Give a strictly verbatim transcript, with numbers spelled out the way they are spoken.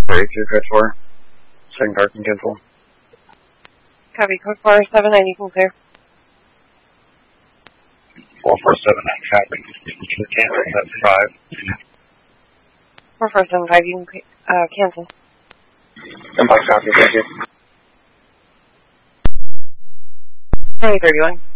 thirty-two code four. Second car can cancel. Copy, code four seven nine, you can clear. four four seven nine, copy. Cancel, that's five. four four seven five, you can uh, cancel. And by copy, thank you. twenty thirty-one.